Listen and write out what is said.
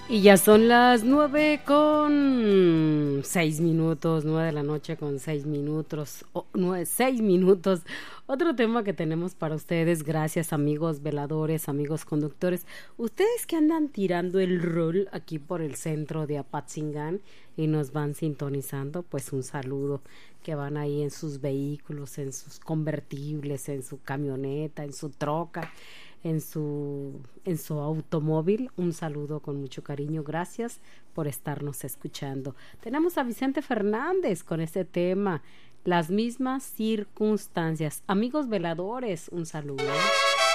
Y ya son las 9:06, 9 de la noche con 6 minutos, 6 minutos. Otro tema que tenemos para ustedes, gracias amigos veladores, amigos conductores, ustedes que andan tirando el rol aquí por el centro de Apatzingán y nos van sintonizando, pues un saludo, que van ahí en sus vehículos, en sus convertibles, en su camioneta, en su troca, en su automóvil. Un saludo con mucho cariño. Gracias por estarnos escuchando. Tenemos a Vicente Fernández con este tema, las mismas circunstancias. Amigos veladores, un saludo.